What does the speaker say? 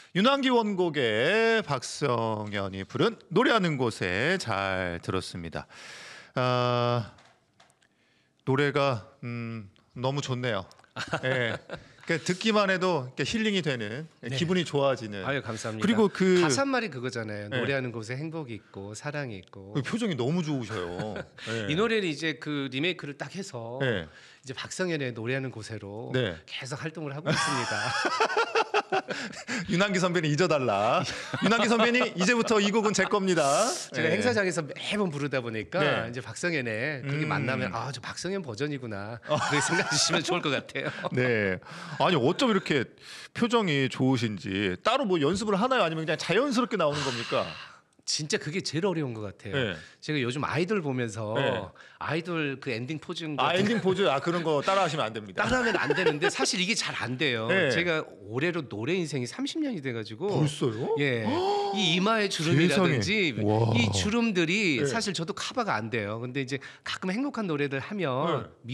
윤환기 원곡의 박성현이 부른 노래하는 곳에 잘 들었습니다. 노래가 너무 좋네요. 예. 그러니까 듣기만 해도 이렇게 힐링이 되는 기분이 좋아지는. 아유 감사합니다. 그리고 그 가사 말이 그거잖아요. 노래하는 곳에 행복이 있고 사랑이 있고. 그 표정이 너무 좋으셔요. 예. 이 노래는 이제 그 리메이크를 딱 해서 네. 이제 박성현의 노래하는 곳으로 네. 계속 활동을 하고 있습니다. 윤환기 선배님 잊어달라. 윤환기 선배님 이제부터 이 곡은 제 겁니다. 제가 예. 행사장에서 매번 부르다 보니까 네. 이제 박성현의 그게 만나면 아 저 박성현 버전이구나 그렇게 생각해 주시면 좋을 것 같아요. 네. 아니 어쩜 이렇게 표정이 좋으신지 따로 뭐 연습을 하나요? 아니면 그냥 자연스럽게 나오는 겁니까? 진짜 그게 제일 어려운 것 같아요. 네. 제가 요즘 아이돌 보면서 네. 아이돌 그 엔딩 포즈 엔딩 포즈 그런 거 따라하시면 안 됩니다. 따라하면 안 되는데 사실 이게 잘 안 돼요. 네. 제가 올해로 노래 인생이 30년이 돼가지고 벌써요? 예, 이 이마의 주름이라든지 세상에. 와. 이 주름들이 네. 사실 저도 커버가 안 돼요. 근데 이제 가끔 행복한 노래들 하면 네.